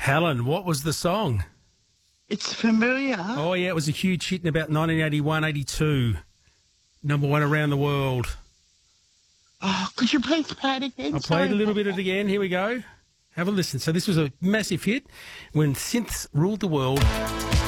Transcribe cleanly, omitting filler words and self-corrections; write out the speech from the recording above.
Helen, what was the song? It's familiar. Oh, yeah, it was a huge hit in about 1981, 82. Number one around the world. Oh, could you please play it again? I played a little bit of it again. Here we go. Have a listen. So this was a massive hit when synths ruled the world.